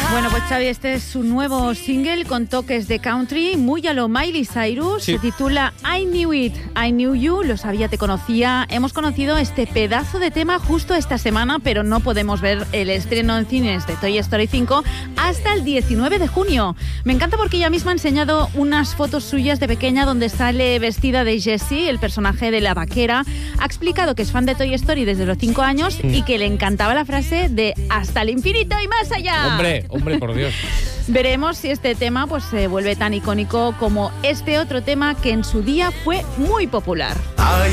Bueno, pues Xavi, este es su nuevo single con toques de country, muy a lo Miley Cyrus. Sí. Se titula I Knew It, I Knew You, lo sabía, te conocía. Hemos conocido este pedazo de tema justo esta semana, pero no podemos ver el estreno en cines de Toy Story 5 hasta el 19 de junio. Me encanta porque ella misma ha enseñado unas fotos suyas de pequeña donde sale vestida de Jessie, el personaje de la vaquera. Ha explicado que es fan de Toy Story desde los 5 años y que le encantaba la frase de hasta el infinito y más allá. Hombre, por Dios. Veremos si este tema pues se vuelve tan icónico como este otro tema que en su día fue muy popular.